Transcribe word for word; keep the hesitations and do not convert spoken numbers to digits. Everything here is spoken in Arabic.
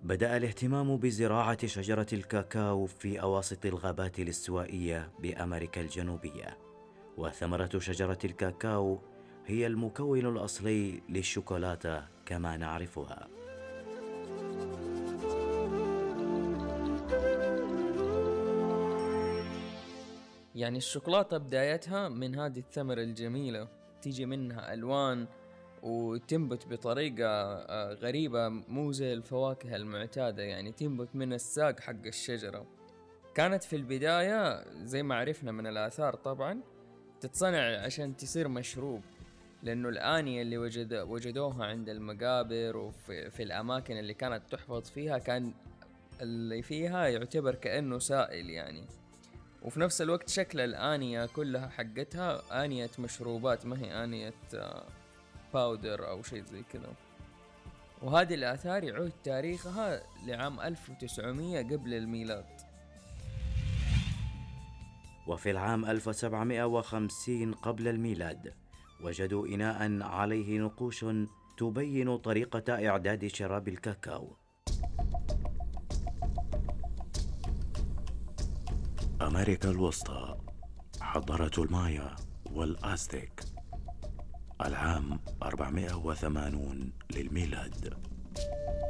بدأ الاهتمام بزراعة شجرة الكاكاو في أواسط الغابات الاستوائية بأمريكا الجنوبية، وثمرة شجرة الكاكاو هي المكون الأصلي للشوكولاتة كما نعرفها. يعني الشوكولاتة بدايتها من هذه الثمرة الجميلة، تيجي منها ألوان وتنبت بطريقة آه، غريبة، مو زي الفواكه المعتادة، يعني تنبت من الساق حق الشجرة. كانت في البداية زي ما عرفنا من الآثار طبعا تتصنع عشان تصير مشروب، لأنه الآنية اللي وجد وجدوها عند المقابر وفي في الأماكن اللي كانت تحفظ فيها كان اللي فيها يعتبر كأنه سائل يعني. وفي نفس الوقت شكل الآنية كلها حقتها آنية مشروبات، ما هي آنية باودر أو شيء زي كذا. وهذه الآثار يعود تاريخها لعام ألف وتسعمية قبل الميلاد. وفي العام ألف وسبعمائة وخمسين قبل الميلاد وجدوا إناء عليه نقوش تبين طريقة إعداد شراب الكاكاو. أمريكا الوسطى، حضارة المايا والآزتك، العام أربعمائة وثمانين للميلاد.